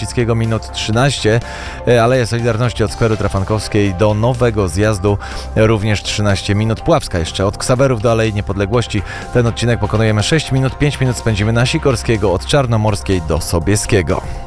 Wąsickiego minut 13, Aleja Solidarności od skweru Trafankowskiej do Nowego Zjazdu również 13 minut. Puławska jeszcze od Ksawerów do Alei Niepodległości. Ten odcinek pokonujemy 6 minut, 5 minut spędzimy na Sikorskiego od Czarnomorskiej do Sobieskiego.